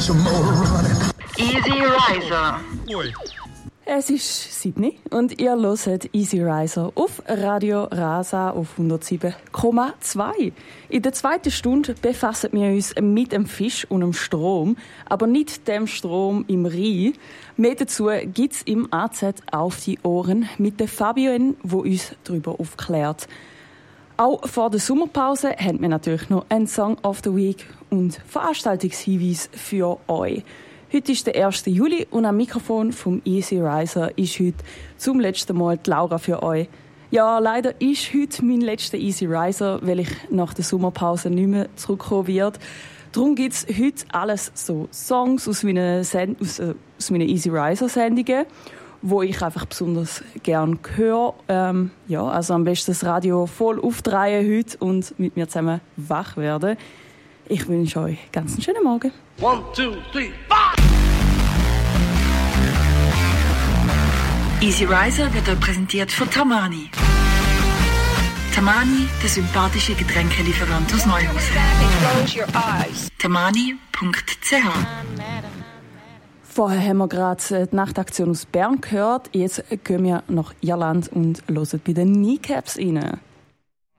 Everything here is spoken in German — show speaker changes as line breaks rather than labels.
Easy Riser.
Es ist 7 und ihr hört Easy Riser auf Radio Rasa auf 107,2. In der zweiten Stunde befassen wir uns mit dem Fisch und dem Strom, aber nicht dem Strom im Rhein. Mehr dazu gibt es im AZ auf die Ohren mit der Fabienne, die uns darüber aufklärt. Auch vor der Sommerpause haben wir natürlich noch einen Song of the Week und Veranstaltungshinweis für euch. Heute ist der 1. Juli und am Mikrofon vom Easy Riser ist heute zum letzten Mal die Laura für euch. Ja, leider ist heute mein letzter Easy Riser, weil ich nach der Sommerpause nicht mehr zurückkommen werde. Darum gibt es heute alles so Songs aus meinen Easy Riser Sendungen, wo ich einfach besonders gerne höre. Also am besten das Radio voll aufdrehen heute und mit mir zusammen wach werden. Ich wünsche euch ganz einen schönen Morgen.
1, 2, 3, 4!
Easy Riser wird euch präsentiert von Tamani. Tamani, der sympathische Getränkelieferant aus Neuhausen. Tamani.ch.
Vorher haben wir gerade die Nachtaktion aus Bern gehört. Jetzt gehen wir nach Irland und hören bei den Kneecaps rein.